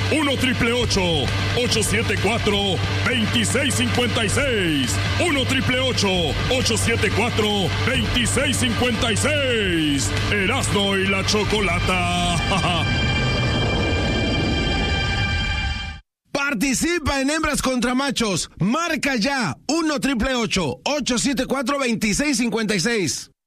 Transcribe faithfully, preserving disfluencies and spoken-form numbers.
uno triple ocho, ocho siete cuatro, dos seis cinco seis. uno triple ocho, ocho siete cuatro, dos seis cinco seis. Erasmo y la Chocolata. Participa en Hembras contra Machos. Marca ya uno triple ocho, ocho siete cuatro, dos seis cinco seis.